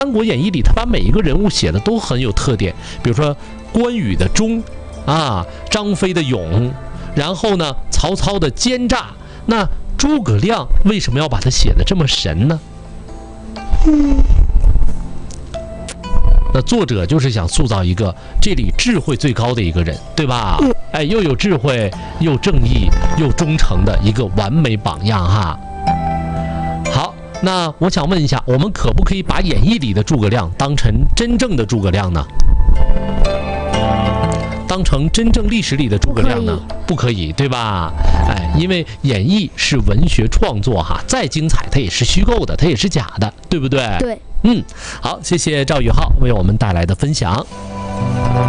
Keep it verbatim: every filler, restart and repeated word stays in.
三国演义》里，他把每一个人物写的都很有特点，比如说关羽的忠啊，张飞的勇，然后呢，曹操的奸诈。那诸葛亮为什么要把他写的这么神呢？ 嗯， 那作者就是想塑造一个这里智慧最高的一个人，对吧？ 嗯， 哎，又有智慧，又正义，又忠诚的一个完美榜样哈。好，那我想问一下，我们可不可以把演义里的诸葛亮当成真正的诸葛亮呢？当成真正历史里的诸葛亮呢？不可以，对吧？哎，因为演义是文学创作哈，再精彩它也是虚构的，它也是假的，对不对？ 对。 嗯，好，谢谢赵宇浩为我们带来的分享。